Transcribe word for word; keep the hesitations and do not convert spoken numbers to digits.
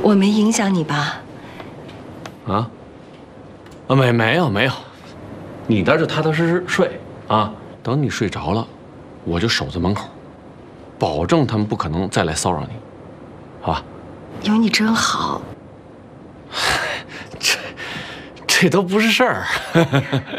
我没影响你吧？ 啊？啊，没没有没有，你那就踏踏实实睡啊。等你睡着了，我就守在门口，保证他们不可能再来骚扰你，好吧？ 有你真好。 这这都不是事儿。